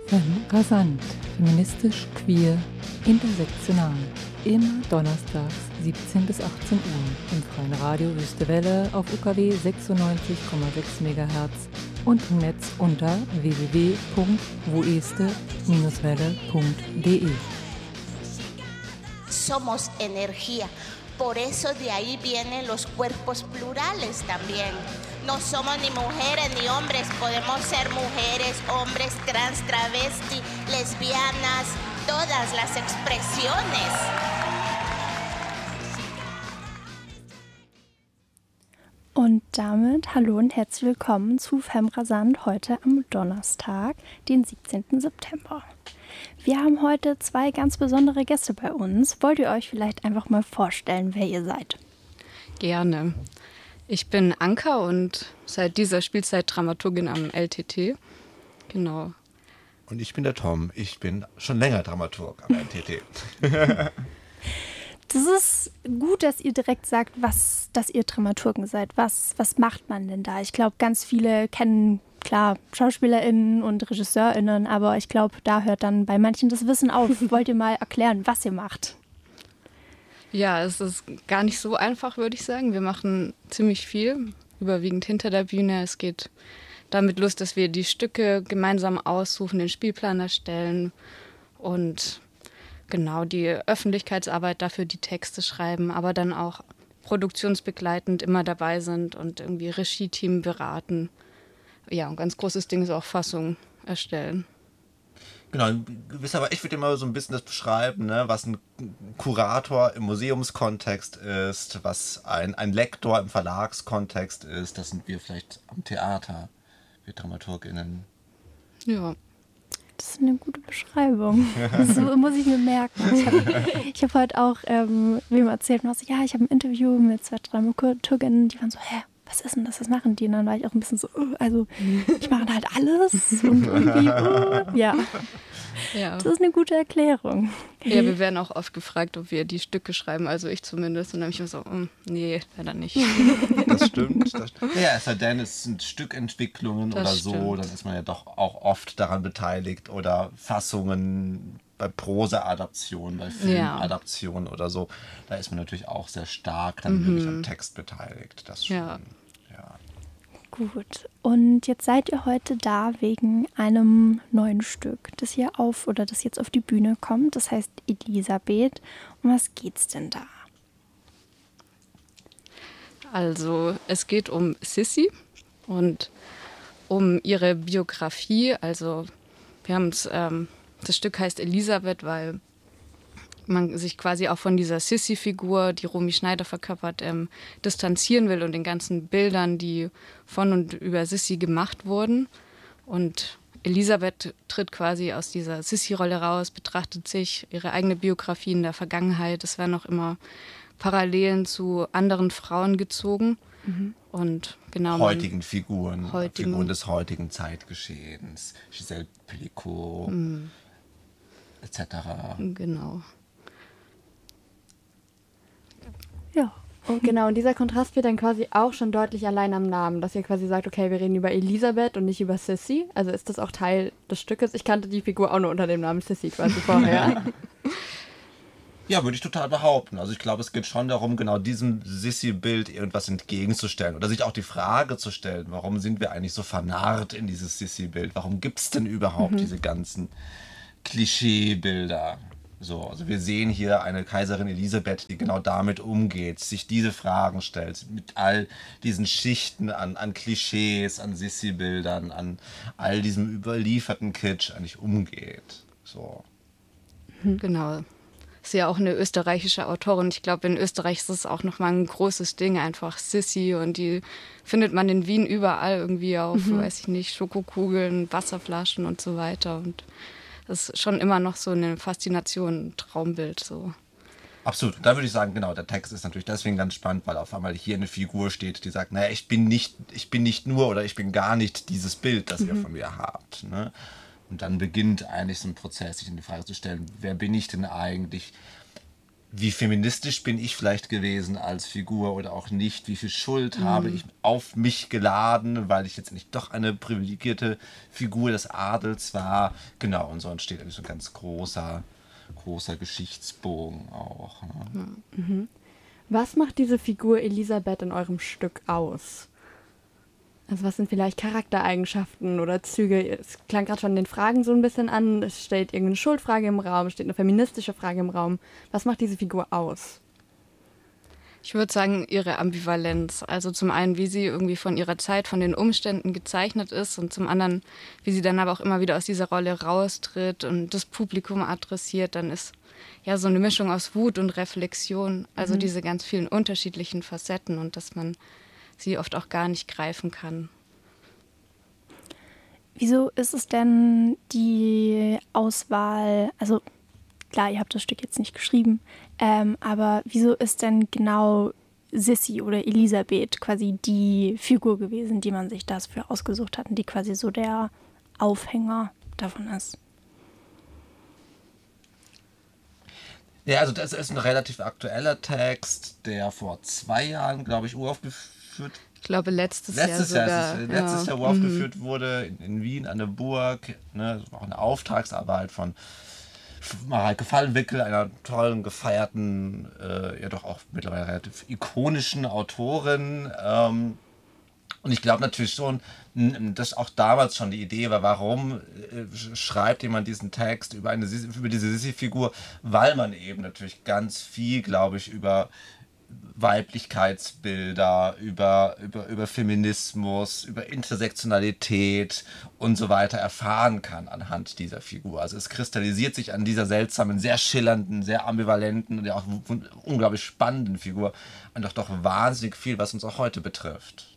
Rasant, feministisch, queer, intersektional. Immer donnerstags 17 bis 18 Uhr im freien Radio Wüste Welle auf UKW 96,6 MHz und im Netz unter www.woeste-welle.de. Somos energía. Por eso de ahí vienen los cuerpos plurales también. No somos ni mujeres ni hombres, podemos ser mujeres, hombres, trans, travesti, lesbianas, todas las expresiones. Und damit hallo und herzlich willkommen zu Femrasant heute am Donnerstag, den 17. September. Wir haben heute zwei ganz besondere Gäste bei uns. Wollt ihr euch vielleicht einfach mal vorstellen, wer ihr seid? Gerne. Ich bin Anka und seit dieser Spielzeit Dramaturgin am LTT. Genau. Und ich bin der Tom. Ich bin schon länger Dramaturg am LTT. Das ist gut, dass ihr direkt sagt, dass ihr Dramaturgen seid. Was macht man denn da? Ich glaube, ganz viele kennen, klar, SchauspielerInnen und RegisseurInnen, aber ich glaube, da hört dann bei manchen das Wissen auf. Wollt ihr mal erklären, was ihr macht? Ja, es ist gar nicht so einfach, würde ich sagen. Wir machen ziemlich viel, überwiegend hinter der Bühne. Es geht damit los, dass wir die Stücke gemeinsam aussuchen, den Spielplan erstellen und genau die Öffentlichkeitsarbeit dafür, die Texte schreiben, aber dann auch produktionsbegleitend immer dabei sind und irgendwie Regie-Team beraten. Ja, ein ganz großes Ding ist auch Fassung erstellen. Genau, aber ich würde immer so ein bisschen das beschreiben, ne, was ein Kurator im Museumskontext ist, was ein Lektor im Verlagskontext ist. Das sind wir vielleicht am Theater, wir DramaturgInnen. Ja. Das ist eine gute Beschreibung. So muss ich mir merken. Ich habe heute auch wem erzählt, ich habe ein Interview mit zwei Dramaturginnen, die waren so, was ist denn das, was machen die? Und dann war ich auch ein bisschen so, ich mache halt alles und irgendwie, ja. Das ist eine gute Erklärung. Ja, wir werden auch oft gefragt, ob wir die Stücke schreiben, also ich zumindest. Und dann habe ich mir so, nee, leider nicht. Das stimmt. Ja, es sei denn, es sind Stückentwicklungen das oder so, stimmt. Dann ist man ja doch auch oft daran beteiligt oder Fassungen bei Prosa-Adaptionen, bei Filmadaptionen oder so. Da ist man natürlich auch sehr stark dann wirklich am Text beteiligt. Das schon. Ja. Gut, und jetzt seid ihr heute da wegen einem neuen Stück, das jetzt auf die Bühne kommt. Das heißt Elisabeth. Um was geht's denn da? Also es geht um Sissi und um ihre Biografie. Also wir haben das Stück heißt Elisabeth, weil man sich quasi auch von dieser Sissi-Figur, die Romy Schneider verkörpert, distanzieren will und den ganzen Bildern, die von und über Sissi gemacht wurden. Und Elisabeth tritt quasi aus dieser Sissi-Rolle raus, betrachtet sich, ihre eigene Biografie in der Vergangenheit. Es werden auch immer Parallelen zu anderen Frauen gezogen. Und genau heutigen Figuren des heutigen Zeitgeschehens, Giselle Pellicot, etc. Genau. Ja. Und genau, und dieser Kontrast wird dann quasi auch schon deutlich allein am Namen, dass ihr quasi sagt, okay, wir reden über Elisabeth und nicht über Sissi. Also ist das auch Teil des Stückes? Ich kannte die Figur auch nur unter dem Namen Sissi quasi vorher. Ja, würde ich total behaupten. Also ich glaube, es geht schon darum, genau diesem Sissi-Bild irgendwas entgegenzustellen oder sich auch die Frage zu stellen, warum sind wir eigentlich so vernarrt in dieses Sissi-Bild? Warum gibt es denn überhaupt diese ganzen Klischeebilder? So, also wir sehen hier eine Kaiserin Elisabeth, die genau damit umgeht, sich diese Fragen stellt, mit all diesen Schichten an Klischees, an Sissi-Bildern, an all diesem überlieferten Kitsch eigentlich umgeht. So. Genau. Ist ja auch eine österreichische Autorin. Ich glaube, in Österreich ist es auch nochmal ein großes Ding, einfach Sissi. Und die findet man in Wien überall irgendwie auf, weiß ich nicht, Schokokugeln, Wasserflaschen und so weiter. Und das ist schon immer noch so eine Faszination, ein Traumbild. So. Absolut. Und da würde ich sagen, genau, der Text ist natürlich deswegen ganz spannend, weil auf einmal hier eine Figur steht, die sagt, naja, ich bin nicht nur oder ich bin gar nicht dieses Bild, das ihr von mir habt. Ne? Und dann beginnt eigentlich so ein Prozess, sich in die Frage zu stellen, wer bin ich denn eigentlich? wie feministisch bin ich vielleicht gewesen als Figur oder auch nicht, wie viel Schuld habe ich auf mich geladen, weil ich jetzt nicht doch eine privilegierte Figur des Adels war. Genau, und so entsteht eigentlich so ein ganz großer Geschichtsbogen auch. Ne? Mhm. Was macht diese Figur Elisabeth in eurem Stück aus? Also was sind vielleicht Charaktereigenschaften oder Züge? Es klang gerade schon in den Fragen so ein bisschen an. Es steht irgendeine Schuldfrage im Raum, es steht eine feministische Frage im Raum. Was macht diese Figur aus? Ich würde sagen, ihre Ambivalenz. Also zum einen, wie sie irgendwie von ihrer Zeit, von den Umständen gezeichnet ist und zum anderen, wie sie dann aber auch immer wieder aus dieser Rolle raustritt und das Publikum adressiert. Dann ist ja so eine Mischung aus Wut und Reflexion. Also diese ganz vielen unterschiedlichen Facetten und dass man sie oft auch gar nicht greifen kann. Wieso ist es denn die Auswahl, also klar, ihr habt das Stück jetzt nicht geschrieben, aber wieso ist denn genau Sissi oder Elisabeth quasi die Figur gewesen, die man sich dafür ausgesucht hat und die quasi so der Aufhänger davon ist? Ja, also das ist ein relativ aktueller Text, der vor 2 Jahren, glaube ich, uraufgeführt. Ich glaube, letztes Jahr uraufgeführt wurde in Wien an der Burg. Ne, das war auch eine Auftragsarbeit von Mareike Fallwickel, einer tollen, gefeierten, ja doch auch mittlerweile relativ ikonischen Autorin. Und ich glaube natürlich schon, dass auch damals schon die Idee war, warum schreibt jemand diesen Text über diese Sissi-Figur, weil man eben natürlich ganz viel, glaube ich, über Weiblichkeitsbilder, über Feminismus, über Intersektionalität und so weiter erfahren kann anhand dieser Figur. Also es kristallisiert sich an dieser seltsamen, sehr schillernden, sehr ambivalenten und ja auch unglaublich spannenden Figur einfach doch wahnsinnig viel, was uns auch heute betrifft.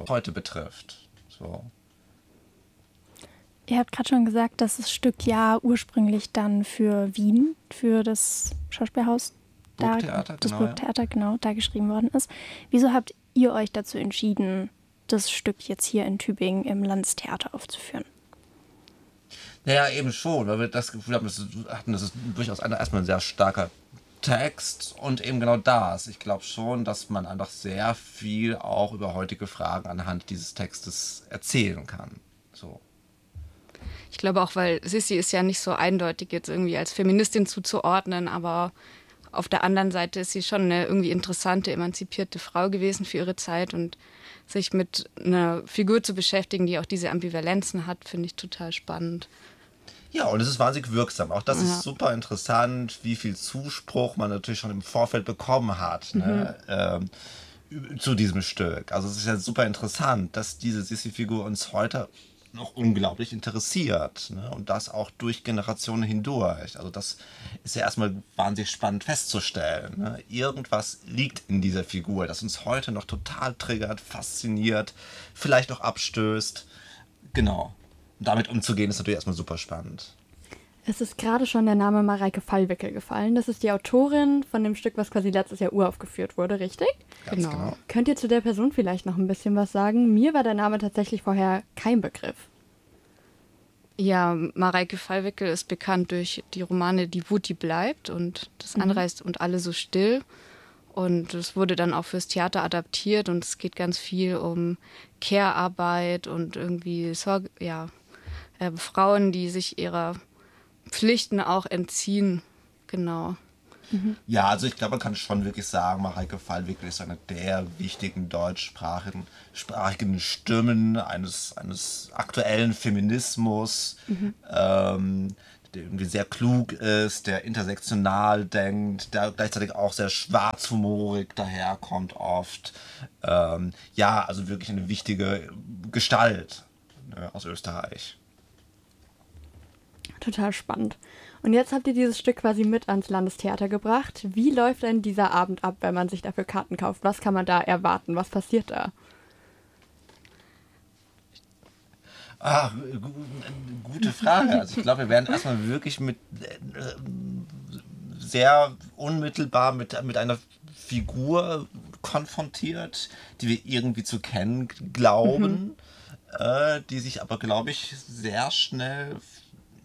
So. Ihr habt gerade schon gesagt, dass das Stück ja ursprünglich dann für Wien, für das Schauspielhaus, Burgtheater, genau, da geschrieben worden ist. Wieso habt ihr euch dazu entschieden, das Stück jetzt hier in Tübingen im Landestheater aufzuführen? Naja, eben schon, weil wir das Gefühl haben, das ist durchaus erstmal ein sehr starker Text und eben genau das. Ich glaube schon, dass man einfach sehr viel auch über heutige Fragen anhand dieses Textes erzählen kann. So. Ich glaube auch, weil Sissi ist ja nicht so eindeutig jetzt irgendwie als Feministin zuzuordnen, aber auf der anderen Seite ist sie schon eine irgendwie interessante, emanzipierte Frau gewesen für ihre Zeit und sich mit einer Figur zu beschäftigen, die auch diese Ambivalenzen hat, finde ich total spannend. Ja, und es ist wahnsinnig wirksam. Auch das ist super interessant, wie viel Zuspruch man natürlich schon im Vorfeld bekommen hat zu diesem Stück. Also es ist ja super interessant, dass diese Sissi-Figur uns heute noch unglaublich interessiert. Ne? Und das auch durch Generationen hindurch. Also das ist ja erstmal wahnsinnig spannend festzustellen. Ne? Irgendwas liegt in dieser Figur, das uns heute noch total triggert, fasziniert, vielleicht auch abstößt. Genau. Und damit umzugehen, ist natürlich erstmal super spannend. Es ist gerade schon der Name Mareike Fallwickel gefallen. Das ist die Autorin von dem Stück, was quasi letztes Jahr uraufgeführt wurde, richtig? Ganz genau. Könnt ihr zu der Person vielleicht noch ein bisschen was sagen? Mir war der Name tatsächlich vorher kein Begriff. Ja, Mareike Fallwickel ist bekannt durch die Romane Die Wut, die bleibt und Das Anreist und alle so still. Und es wurde dann auch fürs Theater adaptiert und es geht ganz viel um Care-Arbeit und irgendwie Frauen, die sich ihrer Pflichten auch entziehen. Genau. Ja, also ich glaube, man kann schon wirklich sagen, Mareike Fallwickel ist eine der wichtigen deutschsprachigen Stimmen eines aktuellen Feminismus, der irgendwie sehr klug ist, der intersektional denkt, der gleichzeitig auch sehr schwarzhumorig daherkommt oft. Also wirklich eine wichtige Gestalt aus Österreich. Total spannend. Und jetzt habt ihr dieses Stück quasi mit ans Landestheater gebracht. Wie läuft denn dieser Abend ab, wenn man sich dafür Karten kauft? Was kann man da erwarten? Was passiert da? Gute Frage. Also ich glaube, wir werden erstmal wirklich mit sehr unmittelbar mit einer Figur konfrontiert, die wir irgendwie zu kennen glauben, die sich aber, glaube ich, sehr schnell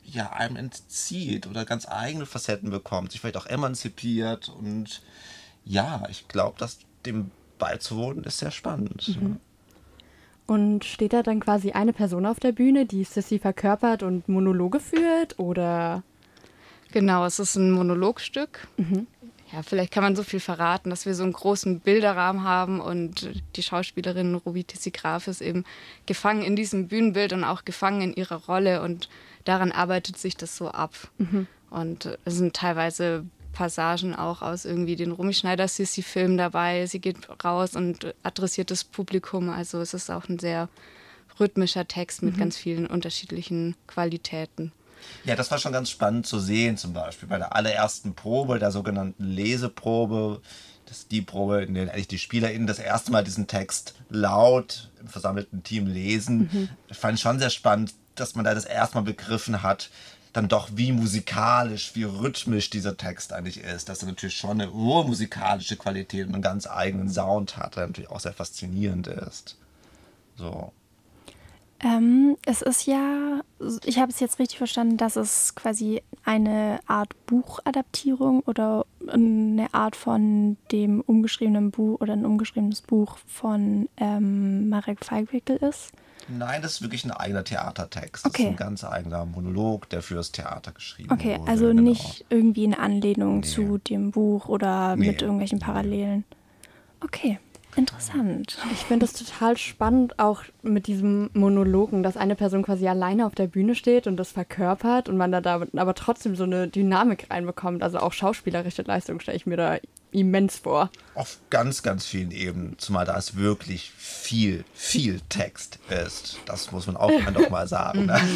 einem entzieht oder ganz eigene Facetten bekommt, sich vielleicht auch emanzipiert. Und ja, ich glaube, dass dem beizuwohnen ist sehr spannend. Mhm. Und steht da dann quasi eine Person auf der Bühne, die Sissy verkörpert und Monologe führt, oder? Genau, es ist ein Monologstück. Mhm. Ja, vielleicht kann man so viel verraten, dass wir so einen großen Bilderrahmen haben und die Schauspielerin Ruby Tissi-Graf ist eben gefangen in diesem Bühnenbild und auch gefangen in ihrer Rolle und daran arbeitet sich das so ab. Mhm. Und es sind teilweise Passagen auch aus irgendwie den Romy Schneider-Sissi-Filmen dabei. Sie geht raus und adressiert das Publikum. Also es ist auch ein sehr rhythmischer Text mit ganz vielen unterschiedlichen Qualitäten. Ja, das war schon ganz spannend zu sehen, zum Beispiel bei der allerersten Probe, der sogenannten Leseprobe. Das ist die Probe, in der eigentlich die SpielerInnen das erste Mal diesen Text laut im versammelten Team lesen. Mhm. Ich fand es schon sehr spannend, dass man da das erste Mal begriffen hat, dann doch wie musikalisch, wie rhythmisch dieser Text eigentlich ist. Dass er natürlich schon eine urmusikalische Qualität und einen ganz eigenen Sound hat, der natürlich auch sehr faszinierend ist. So. Es ist ja, ich habe es jetzt richtig verstanden, dass es quasi eine Art Buchadaptierung oder eine Art von dem umgeschriebenen Buch oder ein umgeschriebenes Buch von Marek Feigwickel ist. Nein, das ist wirklich ein eigener Theatertext. Das ist ein ganz eigener Monolog, der fürs Theater geschrieben wurde. Okay, also nicht irgendwie eine Anlehnung zu dem Buch oder mit irgendwelchen Parallelen. Okay. Interessant. Ich finde es total spannend, auch mit diesem Monologen, dass eine Person quasi alleine auf der Bühne steht und das verkörpert und man da aber trotzdem so eine Dynamik reinbekommt. Also auch schauspielerische Leistung stelle ich mir da immens vor. Auf ganz, ganz vielen Ebenen, zumal da es wirklich viel Text ist. Das muss man auch noch mal sagen. Ne?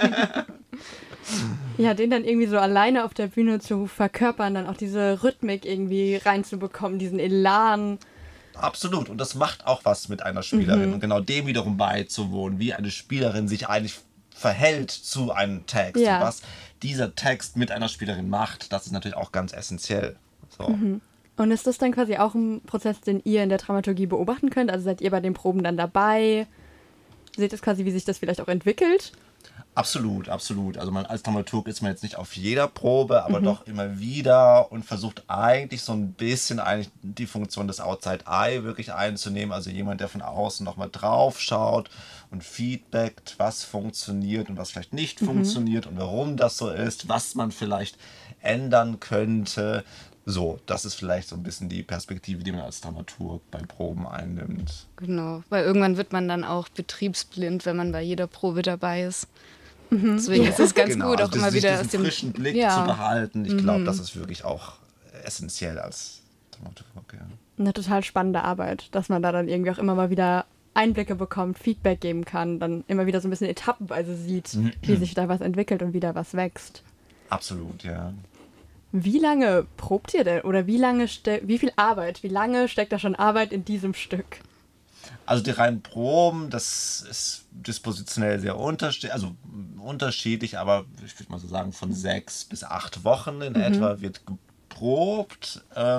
Ja, den dann irgendwie so alleine auf der Bühne zu verkörpern, dann auch diese Rhythmik irgendwie reinzubekommen, diesen Elan. Absolut. Und das macht auch was mit einer Spielerin. Und genau dem wiederum beizuwohnen, wie eine Spielerin sich eigentlich verhält zu einem Text. Ja. Und was dieser Text mit einer Spielerin macht, das ist natürlich auch ganz essentiell. So. Mhm. Und ist das dann quasi auch ein Prozess, den ihr in der Dramaturgie beobachten könnt? Also seid ihr bei den Proben dann dabei? Seht ihr quasi, wie sich das vielleicht auch entwickelt? Absolut. Also als Dramaturg ist man jetzt nicht auf jeder Probe, aber doch immer wieder und versucht eigentlich so ein bisschen eigentlich die Funktion des Outside Eye wirklich einzunehmen. Also jemand, der von außen nochmal drauf schaut und feedbackt, was funktioniert und was vielleicht nicht funktioniert und warum das so ist, was man vielleicht ändern könnte. So, das ist vielleicht so ein bisschen die Perspektive, die man als Dramaturg bei Proben einnimmt. Genau, weil irgendwann wird man dann auch betriebsblind, wenn man bei jeder Probe dabei ist. Deswegen ist es ganz gut, auch immer wieder aus dem frischen Blick zu behalten. Ich glaube, das ist wirklich auch essentiell als Dramaturg. Ja. Eine total spannende Arbeit, dass man da dann irgendwie auch immer mal wieder Einblicke bekommt, Feedback geben kann, dann immer wieder so ein bisschen etappenweise sieht, wie sich da was entwickelt und wieder was wächst. Absolut, ja. Wie lange probt ihr denn? Oder wie lange steckt da schon Arbeit in diesem Stück? Also die reinen Proben, das ist dispositionell sehr unterschiedlich, aber ich würde mal so sagen, von 6 bis 8 Wochen in etwa wird geprobt.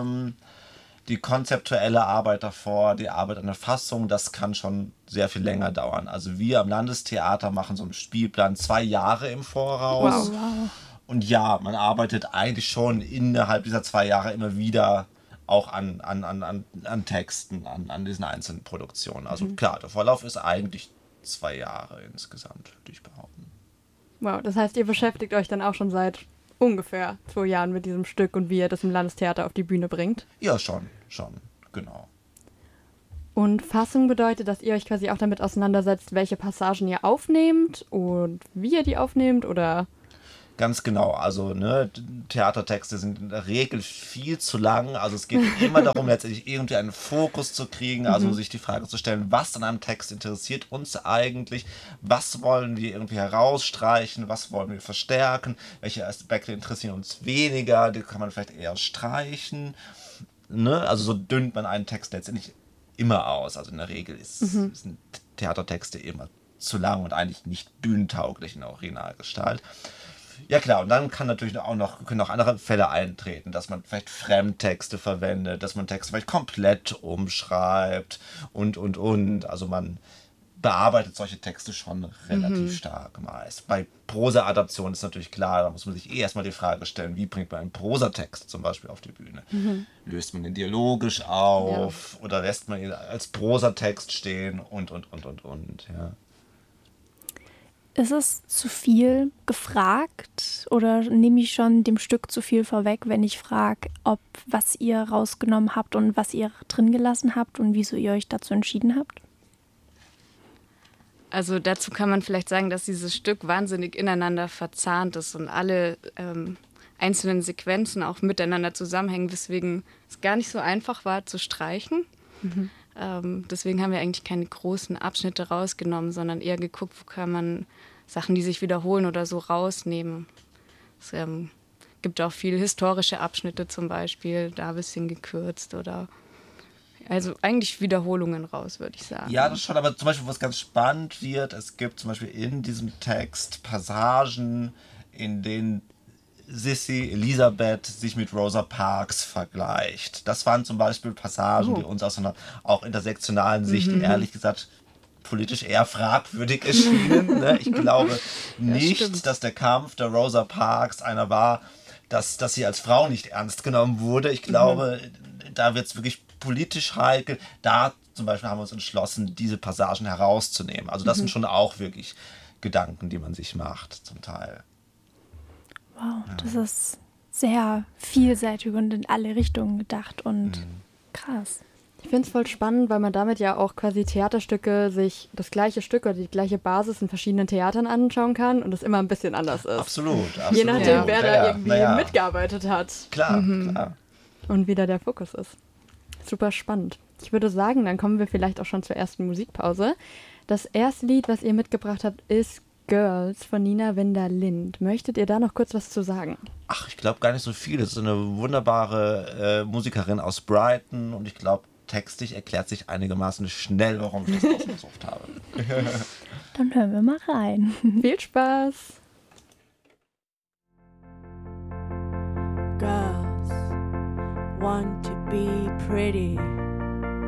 Die konzeptuelle Arbeit davor, die Arbeit an der Fassung, das kann schon sehr viel länger dauern. Also wir am Landestheater machen so einen Spielplan 2 Jahre im Voraus. Wow. Und ja, man arbeitet eigentlich schon innerhalb dieser 2 Jahre immer wieder auch an Texten, an diesen einzelnen Produktionen. Also klar, der Vorlauf ist eigentlich 2 Jahre insgesamt, würde ich behaupten. Wow, das heißt, ihr beschäftigt euch dann auch schon seit ungefähr 2 Jahren mit diesem Stück und wie ihr das im Landestheater auf die Bühne bringt? Ja, schon, genau. Und Fassung bedeutet, dass ihr euch quasi auch damit auseinandersetzt, welche Passagen ihr aufnehmt und wie ihr die aufnehmt, oder? Ganz genau, also Theatertexte sind in der Regel viel zu lang, also es geht immer darum, letztendlich irgendwie einen Fokus zu kriegen, also sich die Frage zu stellen, was an einem Text interessiert uns eigentlich, was wollen wir irgendwie herausstreichen, was wollen wir verstärken, welche Aspekte interessieren uns weniger, die kann man vielleicht eher streichen, also so dünnt man einen Text letztendlich immer aus, also in der Regel sind Theatertexte immer zu lang und eigentlich nicht bühnentauglich in der Originalgestalt. Ja klar, und dann können auch andere Fälle eintreten, dass man vielleicht Fremdtexte verwendet, dass man Texte vielleicht komplett umschreibt und. Also man bearbeitet solche Texte schon relativ stark meist. Bei Prosa-Adaptionen ist natürlich klar, da muss man sich erstmal die Frage stellen, wie bringt man einen Prosatext zum Beispiel auf die Bühne? Löst man ihn dialogisch auf oder lässt man ihn als Prosatext stehen und, ja. Ist es zu viel gefragt oder nehme ich schon dem Stück zu viel vorweg, wenn ich frage, was ihr rausgenommen habt und was ihr drin gelassen habt und wieso ihr euch dazu entschieden habt? Also dazu kann man vielleicht sagen, dass dieses Stück wahnsinnig ineinander verzahnt ist und alle einzelnen Sequenzen auch miteinander zusammenhängen, weswegen es gar nicht so einfach war zu streichen. Deswegen haben wir eigentlich keine großen Abschnitte rausgenommen, sondern eher geguckt, wo kann man Sachen, die sich wiederholen oder so, rausnehmen. Es gibt auch viele historische Abschnitte zum Beispiel, da ein bisschen gekürzt oder also eigentlich Wiederholungen raus, würde ich sagen. Ja, das schon, aber zum Beispiel, was ganz spannend wird, es gibt zum Beispiel in diesem Text Passagen, in denen Sissy, Elisabeth sich mit Rosa Parks vergleicht. Das waren zum Beispiel Passagen, die uns aus einer auch intersektionalen Sicht, ehrlich gesagt, politisch eher fragwürdig erschienen. Ne? Ich glaube nicht, dass der Kampf der Rosa Parks einer war, dass sie als Frau nicht ernst genommen wurde. Ich glaube, da wird es wirklich politisch heikel. Da zum Beispiel haben wir uns entschlossen, diese Passagen herauszunehmen. Also das sind schon auch wirklich Gedanken, die man sich macht, zum Teil. Wow, das ist sehr vielseitig und in alle Richtungen gedacht und krass. Ich finde es voll spannend, weil man damit ja auch quasi Theaterstücke sich das gleiche Stück oder die gleiche Basis in verschiedenen Theatern anschauen kann und es immer ein bisschen anders ist. Absolut. Je nachdem, wer da irgendwie mitgearbeitet hat. Klar, klar. Und wie da der Fokus ist. Super spannend. Ich würde sagen, dann kommen wir vielleicht auch schon zur ersten Musikpause. Das erste Lied, was ihr mitgebracht habt, ist Girls von Nina Winder-Lind. Möchtet ihr da noch kurz was zu sagen? Ach, ich glaube gar nicht so viel. Das ist eine wunderbare Musikerin aus Brighton und ich glaube, textlich erklärt sich einigermaßen schnell, warum ich das ausgesucht habe. Dann hören wir mal rein. Viel Spaß! Girls want to be pretty.